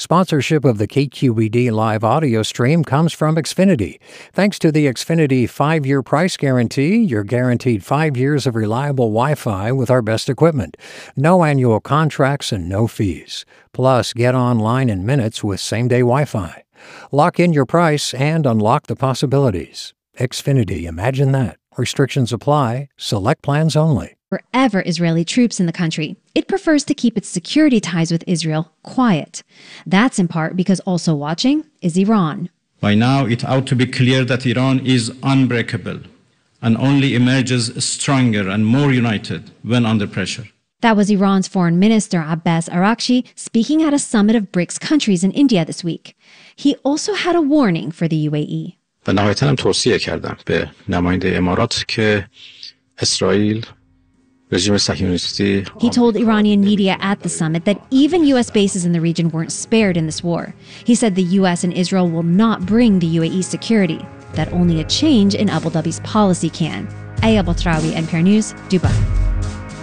Sponsorship of the KQED live audio stream comes from Xfinity. Thanks to the Xfinity 5-year price guarantee, you're guaranteed 5 years of reliable Wi-Fi with our best equipment. No annual contracts and no fees. Plus, get online in minutes with same-day Wi-Fi. Lock in your price and unlock the possibilities. Xfinity, imagine that. Restrictions apply. Select plans only. Wherever Israeli troops in the country, it prefers to keep its security ties with Israel quiet. That's in part because also watching is Iran. By now, it ought to be clear that Iran is unbreakable and only emerges stronger and more united when under pressure. That was Iran's Foreign Minister Abbas Araghchi speaking at a summit of BRICS countries in India this week. He also had a warning for the UAE. و نهایتاً هم توصیه کردم به نماینده امارات که اسرائیل He told Iranian media at the summit that even U.S. bases in the region weren't spared in this war. He said the U.S. and Israel will not bring the UAE security, that only a change in Abu Dhabi's policy can. Aya Batrawi, NPR News, Dubai.